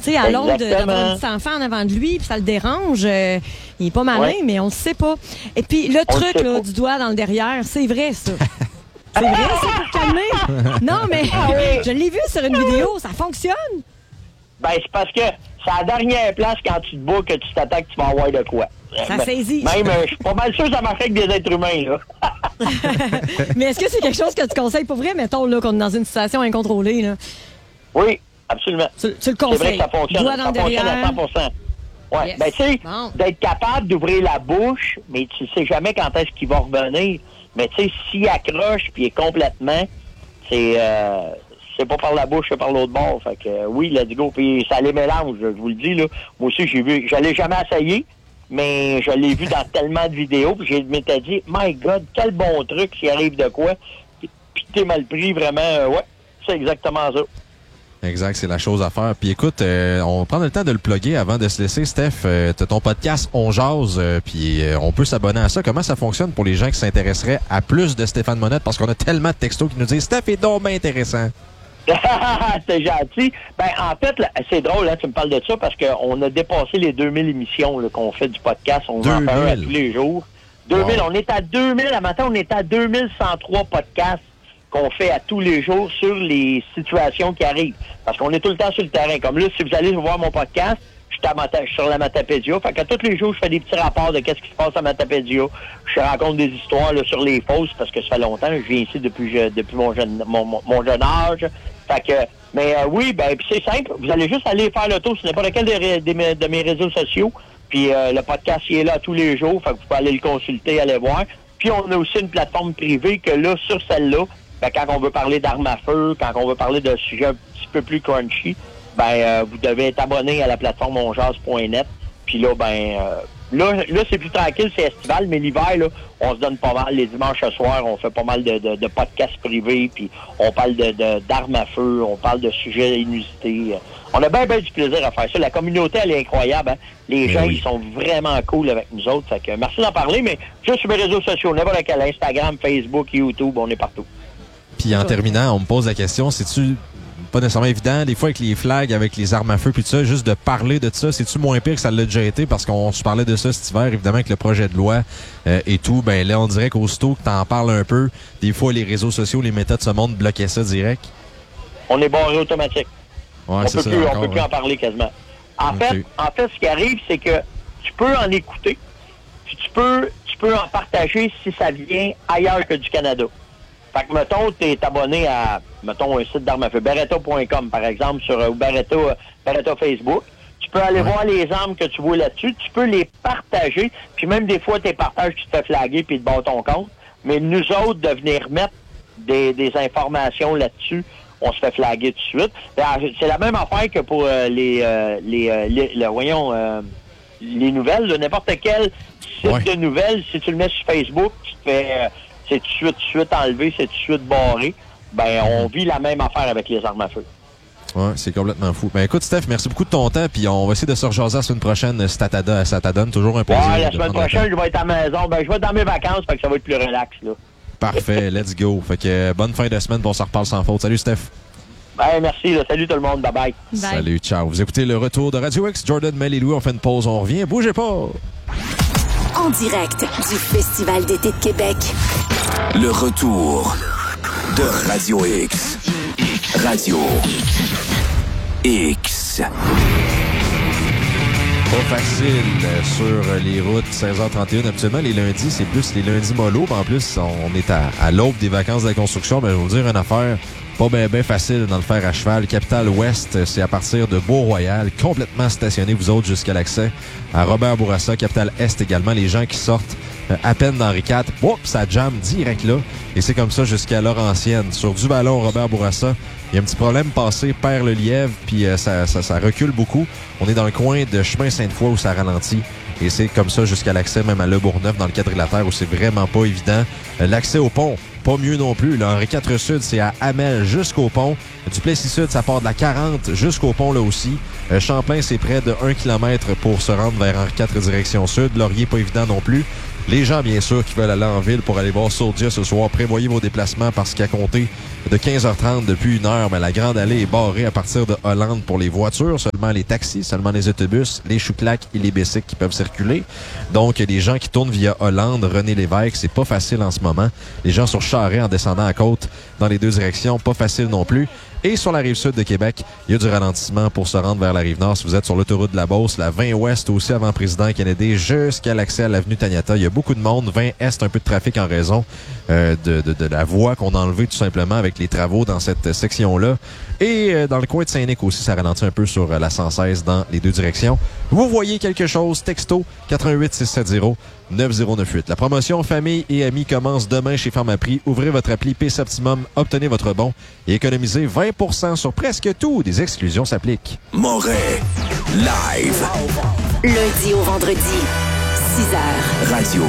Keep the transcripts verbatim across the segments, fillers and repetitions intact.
tu sais, à l'autre d'avoir un petit enfant en avant de lui, puis ça le dérange. Euh, il est pas malin, ouais. mais on le sait pas. Et puis, le on truc là, du doigt dans le derrière, c'est vrai, ça. C'est vrai, ça, pour calmer? Non, mais ah oui. je l'ai vu sur une vidéo, ça fonctionne. Ben, c'est parce que c'est à la dernière place quand tu te bats que tu t'attaques, tu vas avoir de quoi. Ça ben, saisit. Même, euh, je suis pas mal sûr que ça marche avec des êtres humains, là. Mais est-ce que c'est quelque chose que tu conseilles pour vrai, mettons, là, qu'on est dans une situation incontrôlée, là? Oui, absolument. Tu, tu le conseilles? C'est vrai que ça fonctionne, Doigt dans ça fonctionne à cent pour cent. Ouais. Yes. Ben, tu sais, bon. d'être capable d'ouvrir la bouche, mais tu sais jamais quand est-ce qu'il va revenir. Mais tu sais, s'il accroche puis il est complètement, c'est... Euh, c'est pas par la bouche, c'est par l'autre bord. Fait que euh, oui, let's go. Puis ça les mélange, je vous le dis, là. Moi aussi, j'ai vu, je l'ai jamais essayé, mais je l'ai vu dans tellement de vidéos, puis je m'étais dit, my God, quel bon truc s'il arrive de quoi. Puis, puis t'es mal pris, vraiment, euh, ouais, c'est exactement ça. Exact, c'est la chose à faire. Puis écoute, euh, on prend le temps de le plugger avant de se laisser. Steph, euh, t'as ton podcast On Jase, euh, puis euh, on peut s'abonner à ça. Comment ça fonctionne pour les gens qui s'intéresseraient à plus de Stéphane Monette? Parce qu'on a tellement de textos qui nous disent « Steph est donc bien intéressant ». C'est gentil. Ben, en fait, là, c'est drôle, hein, tu me parles de ça, parce qu'on a dépassé les deux mille émissions là, qu'on fait du podcast. On en fait un à tous les jours. deux mille, wow. On est à deux mille. À matin, on est à deux mille cent trois podcasts qu'on fait à tous les jours sur les situations qui arrivent. Parce qu'on est tout le temps sur le terrain. Comme là, si vous allez voir mon podcast, je suis, à Mata- je suis sur la Matapédia. Fait que tous les jours, je fais des petits rapports de qu'est-ce qui se passe à Matapédia. Je raconte des histoires là, sur les fausses, parce que ça fait longtemps. Je viens ici depuis, je, depuis mon, jeune, mon, mon, mon jeune âge. Fait que, mais euh, oui, ben c'est simple. Vous allez juste aller faire le tour sur n'importe quel de, de, de, de mes réseaux sociaux. Puis euh, le podcast, il est là tous les jours. Fait que vous pouvez aller le consulter, aller voir. Puis on a aussi une plateforme privée que là, sur celle-là, ben, quand on veut parler d'armes à feu, quand on veut parler de sujets un petit peu plus crunchy, ben euh, vous devez être abonné à la plateforme onjase point net. Puis là, ben euh, là, là c'est plus tranquille, c'est estival, mais l'hiver, là, on se donne pas mal. Les dimanches soirs, on fait pas mal de, de, de podcasts privés, puis on parle de, de, d'armes à feu, on parle de sujets inusités. On a bien, bien du plaisir à faire ça. La communauté, elle est incroyable. Hein? Les mais gens, oui. Ils sont vraiment cool avec nous autres. Fait que merci d'en parler, mais juste sur mes réseaux sociaux, n'importe quel, Instagram, Facebook, YouTube, on est partout. Puis en terminant, on me pose la question, c'est-tu pas nécessairement évident, des fois avec les flags, avec les armes à feu puis tout ça, juste de parler de ça, c'est-tu moins pire que ça l'a déjà été? Parce qu'on se parlait de ça cet hiver, évidemment, avec le projet de loi euh, et tout. Ben là, on dirait qu'aussitôt que t'en parles un peu, des fois, les réseaux sociaux, les méthodes de ce monde bloquaient ça direct. On est barré automatique. Ouais, on c'est peut ça, plus, encore, on peut ouais. plus en parler quasiment. En, okay. fait, en fait, ce qui arrive, c'est que tu peux en écouter, puis tu peux, tu peux en partager si ça vient ailleurs que du Canada. Fait que, mettons, t'es abonné à, mettons, un site d'armes à feu, beretta point com, par exemple, sur ou Beretta, Beretta Facebook. Tu peux aller ouais. voir les armes que tu vois là-dessus. Tu peux les partager. Puis même des fois, tes partages, tu te fais flaguer puis te bats ton compte. Mais nous autres, de venir mettre des, des informations là-dessus, on se fait flaguer tout de suite. C'est la même affaire que pour euh, les, euh, les, euh, les, les, voyons, euh, les nouvelles. Là, n'importe quel site ouais. de nouvelles, si tu le mets sur Facebook, tu te fais... Euh, c'est tout de suite, tout de suite enlevé, c'est tout de suite barré. Ben, on vit la même affaire avec les armes à feu. Ouais, c'est complètement fou. Ben, écoute, Steph, merci beaucoup de ton temps, puis on va essayer de se rejaser la semaine prochaine, si ça t'adonne. Toujours un plaisir. Ouais, la semaine prochaine, je vais être à la maison. Ben, je vais être dans mes vacances, fait que ça va être plus relax, là. Parfait, let's go. Fait que, euh, bonne fin de semaine, on s'en reparle sans faute. Salut, Steph. Ben, merci, là. Salut tout le monde. Bye bye. Bye. Salut, ciao. Vous écoutez le retour de Radio X. Jordan, Mel et Louis, on fait une pause, on revient. Bougez pas. En direct du Festival d'été de Québec. Le retour de Radio X. Radio X. Pas facile sur les routes seize heures trente et un. Habituellement, les lundis, c'est plus les lundis mollo. En plus, on est à, à l'aube des vacances de la construction. Mais je vais vous dire une affaire pas bien ben facile dans le fer à cheval. Capitale Ouest, c'est à partir de Beau-Royal, complètement stationné, vous autres, jusqu'à l'accès à Robert-Bourassa. Capitale Est également, les gens qui sortent à peine d'Henri quatre, oups, ça jamme direct là. Et c'est comme ça jusqu'à Laurentienne. Sur du ballon, Robert-Bourassa, il y a un petit problème passé, perd le lièvre, puis euh, ça, ça, ça recule beaucoup. On est dans le coin de Chemin Sainte-Foy où ça ralentit. Et c'est comme ça jusqu'à l'accès même à Le Bourgneuf dans le quadrilatère où c'est vraiment pas évident. Euh, l'accès au pont, pas mieux non plus. Là, Henri quatre Sud, c'est à Hamel jusqu'au pont. Duplessis Sud, ça part de la quarante jusqu'au pont là aussi. Euh, Champlain, c'est près de un kilomètre pour se rendre vers Henri quatre direction sud. Laurier, pas évident non plus. Les gens, bien sûr, qui veulent aller en ville pour aller voir Soulja ce soir, prévoyez vos déplacements parce qu'à compter de quinze heures trente depuis une heure, mais la Grande Allée est barrée à partir de Hollande pour les voitures, seulement les taxis, seulement les autobus, les chouclacs et les bicycles qui peuvent circuler. Donc, les gens qui tournent via Hollande, René-Lévesque, c'est pas facile en ce moment. Les gens sur Charest en descendant à côte dans les deux directions, pas facile non plus. Et sur la rive sud de Québec, il y a du ralentissement pour se rendre vers la rive nord. Si vous êtes sur l'autoroute de la Beauce, la vingt ouest aussi avant Président Kennedy jusqu'à l'accès à l'avenue Taniata. Il y a beaucoup de monde. vingt est, un peu de trafic en raison euh, de, de, de la voie qu'on a enlevée tout simplement avec les travaux dans cette section-là. Et euh, dans le coin de Saint-Nic aussi, ça ralentit un peu sur euh, la cent seize dans les deux directions. Vous voyez quelque chose, texto quatre un huit six sept zéro neuf zéro neuf huit. La promotion Famille et Amis commence demain chez Pharmaprix. Ouvrez votre appli P C Optimum, obtenez votre bon et économisez vingt pour cent sur presque tout. Des exclusions s'appliquent. Moret, live. Lundi au vendredi, six heures. Radio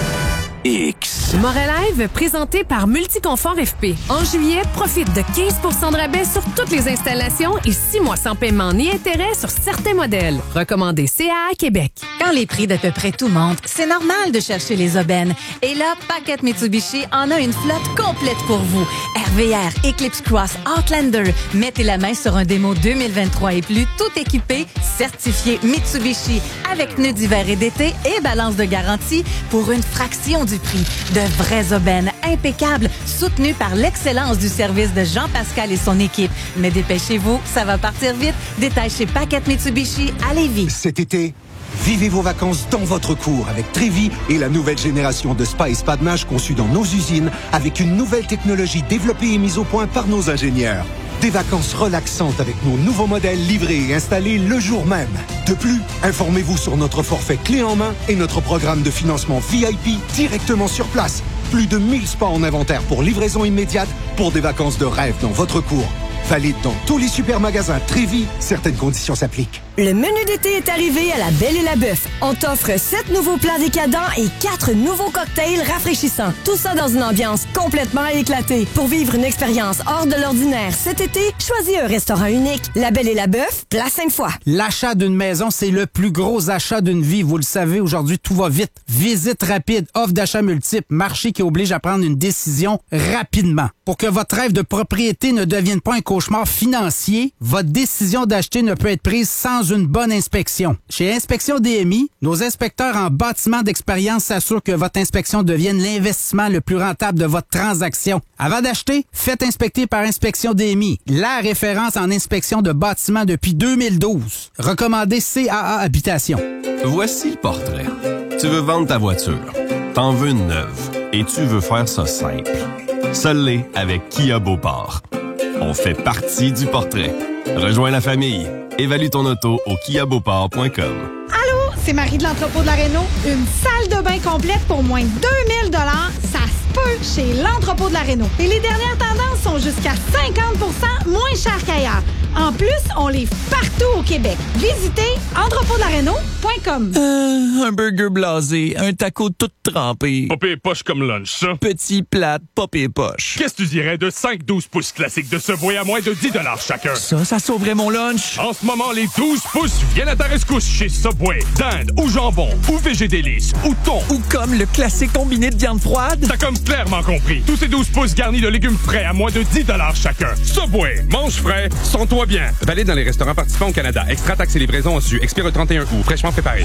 X. Moret Live, présenté par Multiconfort F P. En juillet, profite de quinze pour cent de rabais sur toutes les installations et six mois sans paiement ni intérêt sur certains modèles. Recommandé C A A Québec. Quand les prix d'à peu près tout montent, c'est normal de chercher les aubaines. Et là, Paquette Mitsubishi en a une flotte complète pour vous. R V R, Eclipse Cross, Outlander. Mettez la main sur un démo deux mille vingt-trois et plus, tout équipé, certifié Mitsubishi, avec pneus d'hiver et d'été et balance de garantie pour une fraction du prix. De vraies aubaines impeccables, soutenues par l'excellence du service de Jean-Pascal et son équipe. Mais dépêchez-vous, ça va partir vite. Détail chez Paquette Mitsubishi à Lévis. Cet été, vivez vos vacances dans votre cour avec Trévi et la nouvelle génération de spa et spa de nage conçue dans nos usines avec une nouvelle technologie développée et mise au point par nos ingénieurs. Des vacances relaxantes avec nos nouveaux modèles livrés et installés le jour même. De plus, informez-vous sur notre forfait clé en main et notre programme de financement V I P directement sur place. Plus de mille spas en inventaire pour livraison immédiate pour des vacances de rêve dans votre cour. Valide dans tous les supermagasins Trévi. Certaines conditions s'appliquent. Le menu d'été est arrivé à la Belle et la Bœuf. On t'offre sept nouveaux plats décadents et quatre nouveaux cocktails rafraîchissants. Tout ça dans une ambiance complètement éclatée. Pour vivre une expérience hors de l'ordinaire cet été, choisis un restaurant unique. La Belle et la Bœuf, place Sainte-Foy. L'achat d'une maison, c'est le plus gros achat d'une vie. Vous le savez, aujourd'hui, tout va vite. Visite rapide, offre d'achat multiple, marché qui oblige à prendre une décision rapidement. Pour que votre rêve de propriété ne devienne pas un cauchemar financier, votre décision d'acheter ne peut être prise sans une bonne inspection. Chez Inspection D M I, nos inspecteurs en bâtiment d'expérience s'assurent que votre inspection devienne l'investissement le plus rentable de votre transaction. Avant d'acheter, faites inspecter par Inspection D M I, la référence en inspection de bâtiments depuis deux mille douze. Recommandé C A A Habitation. Voici le portrait. Tu veux vendre ta voiture. T'en veux une neuve. Et tu veux faire ça simple. Seul l'est avec Kia Beauport. On fait partie du portrait. Rejoins la famille. Évalue ton auto au kia beauport point com. Allô, c'est Marie de l'entrepôt de la Réno. Une salle de bain complète pour moins de deux mille dollars, ça se peut chez l'entrepôt de la Réno. Et les dernières tendances sont jusqu'à cinquante pour cent moins chères qu'ailleurs. En plus, on livre partout au Québec. Visitez entrepôt de la Réno point com. Euh, un burger blasé, un taco tout trempé. Pas pire poche comme lunch, ça. Petit plat, pas pire poche. Qu'est-ce que tu dirais de cinq douze pouces classiques de Subway à moins de dix dollars chacun? Ça, ça sauverait mon lunch. En ce moment, les douze pouces viennent à ta rescousse chez Subway. Dinde ou jambon ou végé délice ou thon. Ou comme le classique combiné de viande froide. T'as comme clairement compris. Tous ces douze pouces garnis de légumes frais à moins de dix dollars chacun. Subway, mange frais, sens-toi bien. Valide dans les restaurants participants au Canada. Extra taxes et livraison en su. Expire le trente et un août. Fraîchement préparé.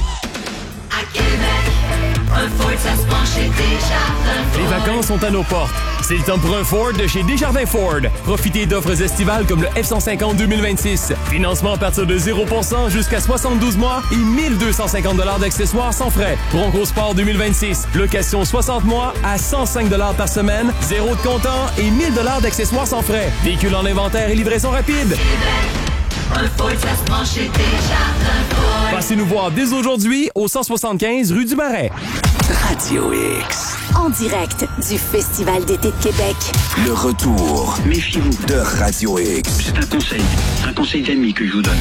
À Québec, un Ford, ça se prend chez Desjardins. Les vacances sont à nos portes. C'est le temps pour un Ford de chez Desjardins Ford. Profitez d'offres estivales comme le F cent cinquante deux mille vingt-six. Financement à partir de zéro pour cent jusqu'à soixante-douze mois et mille deux cent cinquante dollars d'accessoires sans frais. Bronco Sport deux mille vingt-six. Location soixante mois à cent cinq dollars par semaine. Zéro de comptant et mille dollars d'accessoires sans frais. Véhicule en inventaire et livraison rapide. Un Ford, ça se prend chez Desjardins Ford. Passez nous voir dès aujourd'hui au cent soixante-quinze rue du Marais. Radio X. En direct du Festival d'été de Québec. Le retour. Méfiez-vous de Radio X. C'est un conseil, un conseil d'amis que je vous donne.